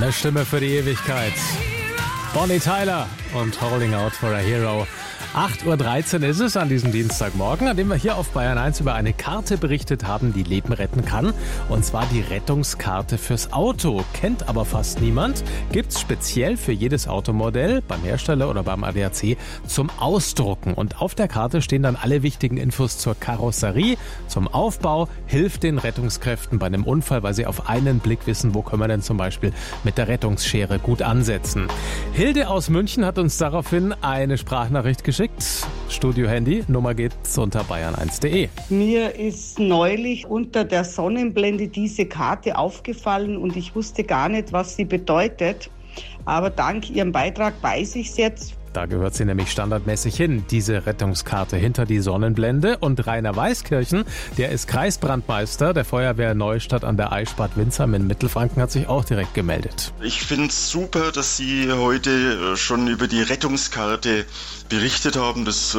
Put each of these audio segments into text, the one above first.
Eine Stimme für die Ewigkeit. Bonnie Tyler und Holding Out for a Hero. 8.13 Uhr ist es an diesem Dienstagmorgen, an dem wir hier auf Bayern 1 über eine Karte berichtet haben, die Leben retten kann. Und zwar die Rettungskarte fürs Auto. Kennt aber fast niemand. Gibt's speziell für jedes Automodell, beim Hersteller oder beim ADAC, zum Ausdrucken. Und auf der Karte stehen dann alle wichtigen Infos zur Karosserie, zum Aufbau, hilft den Rettungskräften bei einem Unfall, weil sie auf einen Blick wissen, wo können wir denn zum Beispiel mit der Rettungsschere gut ansetzen. Hilde aus München hat uns daraufhin eine Sprachnachricht geschickt. Studio-Handy, Nummer geht's unter bayern1.de. Mir ist neulich unter der Sonnenblende diese Karte aufgefallen und ich wusste gar nicht, was sie bedeutet. Aber dank Ihrem Beitrag weiß ich es jetzt. Da gehört sie nämlich standardmäßig hin, diese Rettungskarte hinter die Sonnenblende. Und Rainer Weiskirchen, der ist Kreisbrandmeister der Feuerwehr Neustadt an der Eichbad Windsheim in Mittelfranken, hat sich auch direkt gemeldet. Ich finde es super, dass Sie heute schon über die Rettungskarte berichtet haben. Das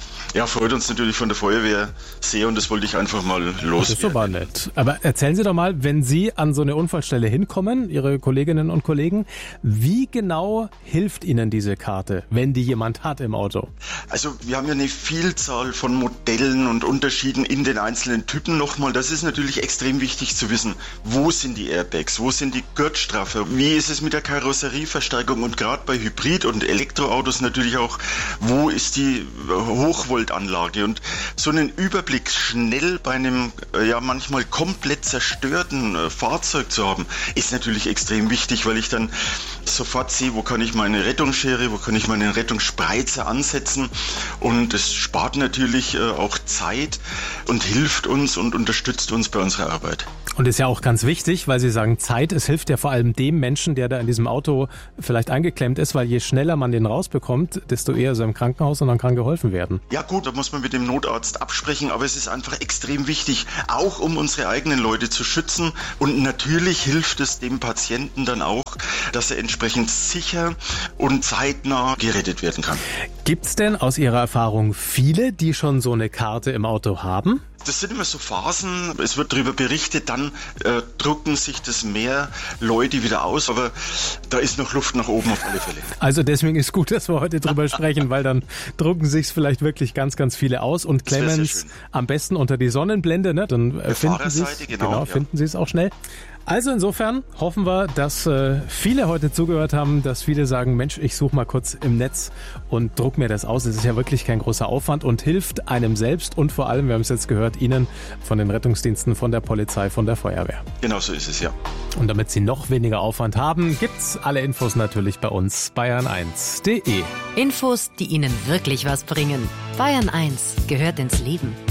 freut uns natürlich von der Feuerwehr sehr und das wollte ich einfach mal loswerden. Das ist aber nett. Aber erzählen Sie doch mal, wenn Sie an so eine Unfallstelle hinkommen, Ihre Kolleginnen und Kollegen, wie genau hilft Ihnen diese Karte, wenn die jemand hat im Auto? Also wir haben ja eine Vielzahl von Modellen und Unterschieden in den einzelnen Typen nochmal. Das ist natürlich extrem wichtig zu wissen, wo sind die Airbags, wo sind die Gurtstraffer, wie ist es mit der Karosserieverstärkung und gerade bei Hybrid- und Elektroautos natürlich auch, wo ist die Hochvoltanlage und so einen Überblick schnell bei einem manchmal komplett zerstörten Fahrzeug zu haben, ist natürlich extrem wichtig, weil ich dann sofort sehe, wo kann ich meine Rettungsschere, wo kann ich meinen Rettungsspreizer ansetzen und es spart natürlich auch Zeit und hilft uns und unterstützt uns bei unserer Arbeit. Und ist ja auch ganz wichtig, weil Sie sagen Zeit, es hilft ja vor allem dem Menschen, der da in diesem Auto vielleicht eingeklemmt ist, weil je schneller man den rausbekommt, desto eher ist er im Krankenhaus und dann kann geholfen werden. Ja gut, da muss man mit dem Notarzt absprechen, aber es ist einfach extrem wichtig, auch um unsere eigenen Leute zu schützen und natürlich hilft es dem Patienten dann auch, dass er entsprechend sicher und zeitnah gerettet werden kann. Gibt's denn aus Ihrer Erfahrung viele, die schon so eine Karte im Auto haben? Das sind immer so Phasen, es wird darüber berichtet, dann drucken sich das mehr Leute wieder aus, aber da ist noch Luft nach oben auf alle Fälle. Also deswegen ist gut, dass wir heute drüber sprechen, weil dann drucken sich vielleicht wirklich ganz, ganz viele aus und klemmen es am besten unter die Sonnenblende, ne? Dann finden Sie es auch schnell. Also insofern hoffen wir, dass viele heute zugehört haben, dass viele sagen, Mensch, ich suche mal kurz im Netz und druck mir das aus. Es ist ja wirklich kein großer Aufwand und hilft einem selbst und vor allem, wir haben es jetzt gehört, Ihnen von den Rettungsdiensten, von der Polizei, von der Feuerwehr. Genau so ist es, ja. Und damit Sie noch weniger Aufwand haben, gibt's alle Infos natürlich bei uns, bayern1.de. Infos, die Ihnen wirklich was bringen. Bayern 1 gehört ins Leben.